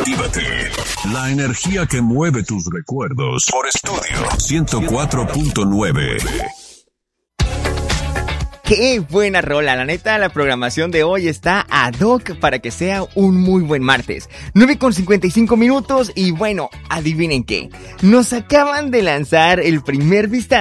Actívate. La energía que mueve tus recuerdos. Por Estudio 104.9. ¡Qué buena rola! La neta, la programación de hoy está ad hoc para que sea un muy buen martes. 9:55 y bueno, adivinen qué. Nos acaban de lanzar el primer vistazo